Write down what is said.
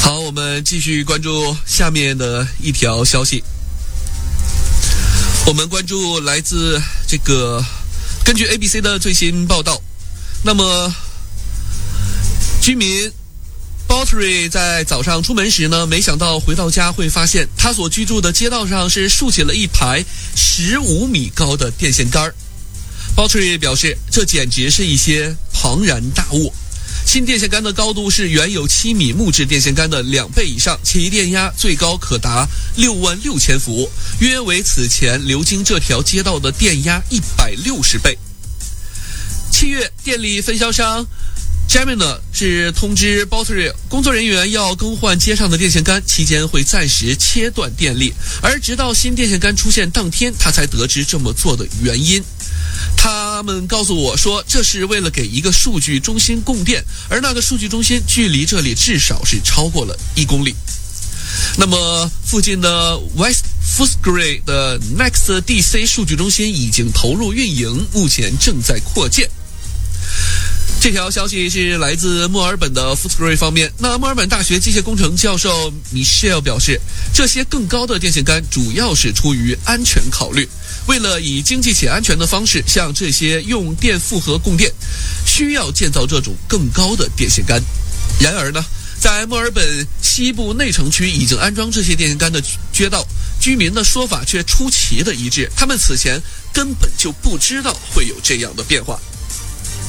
好，我们继续关注下面的一条消息。我们关注来自根据 ABC 的最新报道，那么居民 Baltry 在早上出门时呢，没想到回到家会发现他所居住的街道上是竖起了一排15米高的电线杆。Baltry 表示，这简直是一些庞然大物。新电线杆的高度是原有7米木质电线杆的2倍以上，其电压最高可达66000伏，约为此前流经这条街道的电压160倍。7月，电力分销商 Gemini 是通知 Baltry 工作人员要更换街上的电线杆，期间会暂时切断电力，而直到新电线杆出现当天，他才得知这么做的原因。他们告诉我说，这是为了给一个数据中心供电，而那个数据中心距离这里至少是超过了1公里。那么附近的 West Footscray 的 Next DC 数据中心已经投入运营，目前正在扩建。这条消息是来自墨尔本的 Footscray 方面。那墨尔本大学机械工程教授 Michelle 表示，这些更高的电线杆主要是出于安全考虑，为了以经济且安全的方式向这些用电负荷供电，需要建造这种更高的电线杆。然而呢，在墨尔本西部内城区已经安装这些电线杆的街道，居民的说法却出奇的一致，他们此前根本就不知道会有这样的变化。